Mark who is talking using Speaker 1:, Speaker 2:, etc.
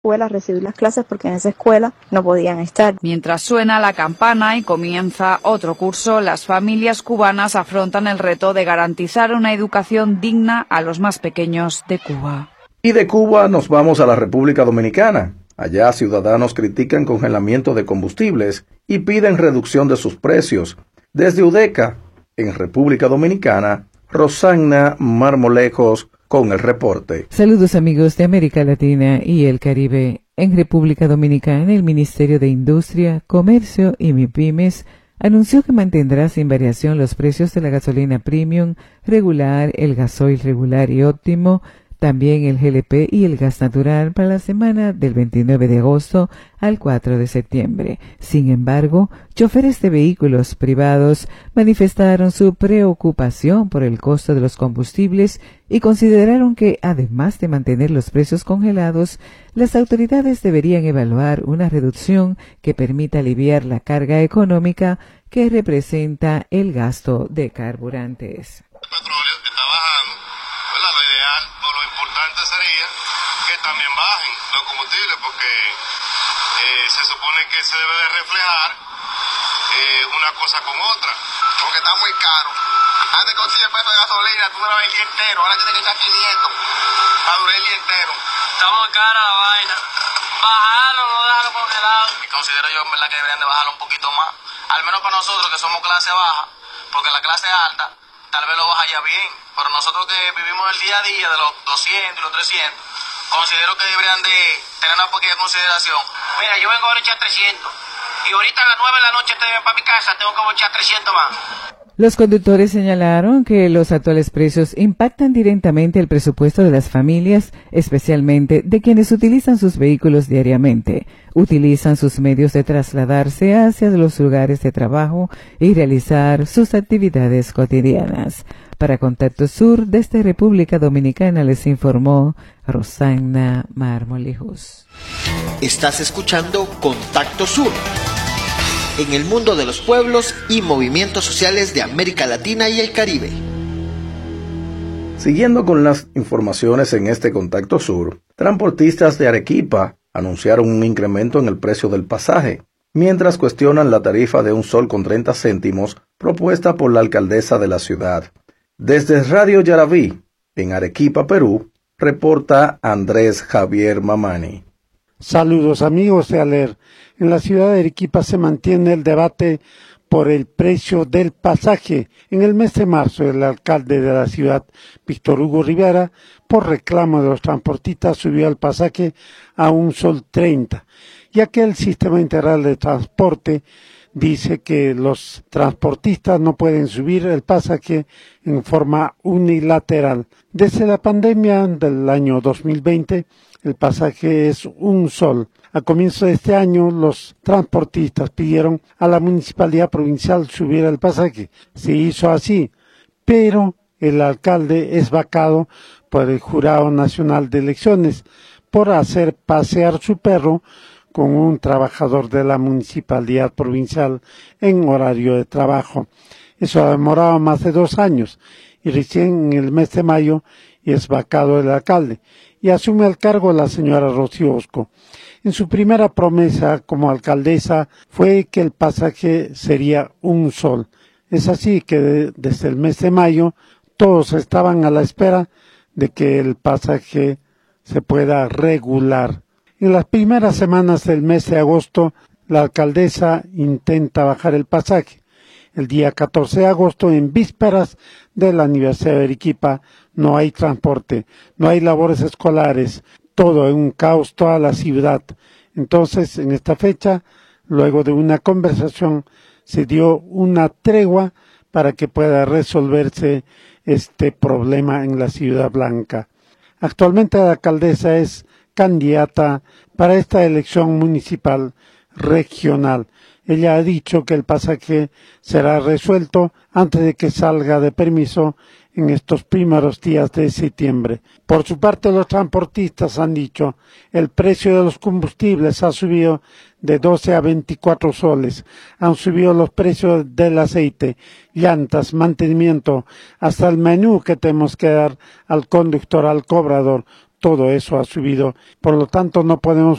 Speaker 1: escuela a recibir las clases porque en esa escuela no podían estar.
Speaker 2: Mientras suena la campana y comienza otro curso, las familias cubanas afrontan el reto de garantizar una educación digna a los más pequeños de Cuba.
Speaker 3: Y de Cuba nos vamos a la República Dominicana. Allá ciudadanos critican congelamiento de combustibles y piden reducción de sus precios. Desde Udeca, en República Dominicana, Rosagna Marmolejos con el reporte.
Speaker 4: Saludos amigos de América Latina y el Caribe. En República Dominicana, el Ministerio de Industria, Comercio y MIPYMES anunció que mantendrá sin variación los precios de la gasolina premium, regular, el gasoil regular y óptimo, también el GLP y el gas natural para la semana del 29 de agosto al 4 de septiembre. Sin embargo, choferes de vehículos privados manifestaron su preocupación por el costo de los combustibles y consideraron que, además de mantener los precios congelados, las autoridades deberían evaluar una reducción que permita aliviar la carga económica que representa el gasto de carburantes.
Speaker 5: Sería que también bajen los combustibles porque se supone que se debe de reflejar una cosa con otra, porque está muy caro. Antes con 100 pesos de gasolina tú durabas el día entero, ahora tienes que echar 500 para durar el día entero. Está muy cara la vaina. Bajarlo, no dejarlo congelado. Y considero yo en verdad que deberían de bajarlo un poquito más, al menos para nosotros que somos clase baja, porque la clase alta tal vez lo baja ya bien, pero nosotros que vivimos el día a día de los 200 y los 300, considero que deberían de tener una pequeña consideración. Mira, yo vengo ahora a echar 300, y ahorita a las 9 de la noche te ven para mi casa, tengo que echar 300 más.
Speaker 4: Los conductores señalaron que los actuales precios impactan directamente el presupuesto de las familias, especialmente de quienes utilizan sus vehículos diariamente, utilizan sus medios de trasladarse hacia los lugares de trabajo y realizar sus actividades cotidianas. Para Contacto Sur, desde República Dominicana, les informó Rosagna Marmolejos.
Speaker 6: Estás escuchando Contacto Sur, en el mundo de los pueblos y movimientos sociales de América Latina y el Caribe.
Speaker 3: Siguiendo con las informaciones en este Contacto Sur, transportistas de Arequipa anunciaron un incremento en el precio del pasaje, mientras cuestionan la tarifa de $1.30 propuesta por la alcaldesa de la ciudad. Desde Radio Yaraví, en Arequipa, Perú, reporta Andrés Javier Mamani.
Speaker 7: Saludos amigos de ALER. En la ciudad de Arequipa se mantiene el debate por el precio del pasaje. En el mes de marzo, el alcalde de la ciudad, Víctor Hugo Rivera, por reclamo de los transportistas, subió el pasaje a $1.30, ya que el Sistema Integral de Transporte dice que los transportistas no pueden subir el pasaje en forma unilateral. Desde la pandemia del año 2020, el pasaje es $1. A comienzo de este año, los transportistas pidieron a la Municipalidad Provincial subir el pasaje. Se hizo así, pero el alcalde es vacado por el Jurado Nacional de Elecciones por hacer pasear su perro con un trabajador de la Municipalidad Provincial en horario de trabajo. Eso ha demorado más de 2 años y recién en el mes de mayo es vacado el alcalde y asume el cargo la señora Rocío Osco. En su primera promesa como alcaldesa fue que el pasaje sería $1. Es así que desde el mes de mayo todos estaban a la espera de que el pasaje se pueda regular. En las primeras semanas del mes de agosto, la alcaldesa intenta bajar el pasaje. El día 14 de agosto, en vísperas del aniversario de Arequipa, no hay transporte, no hay labores escolares, todo en un caos, toda la ciudad. Entonces, en esta fecha, luego de una conversación, se dio una tregua para que pueda resolverse este problema en la Ciudad Blanca. Actualmente la alcaldesa es candidata para esta elección municipal regional. Ella ha dicho que el pasaje será resuelto antes de que salga de permiso en estos primeros días de septiembre. Por su parte, los transportistas han dicho el precio de los combustibles ha subido de 12 a 24 soles. Han subido los precios del aceite, llantas, mantenimiento, hasta el menú que tenemos que dar al conductor, al cobrador. todo eso ha subido. Por lo tanto, no podemos